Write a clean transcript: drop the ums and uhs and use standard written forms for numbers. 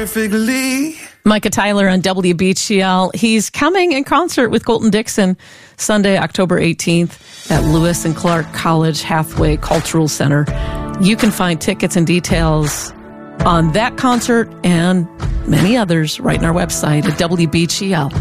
perfectly. Micah Tyler on WBGL. He's coming in concert with Colton Dixon Sunday, October 18th at Lewis and Clark College Hathaway Cultural Center. You can find tickets and details on that concert and many others right on our website at WBGL.com.